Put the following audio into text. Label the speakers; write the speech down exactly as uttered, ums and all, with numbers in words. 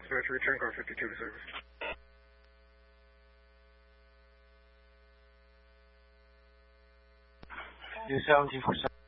Speaker 1: dispatch, return car fifty-two to service.
Speaker 2: U seventeen for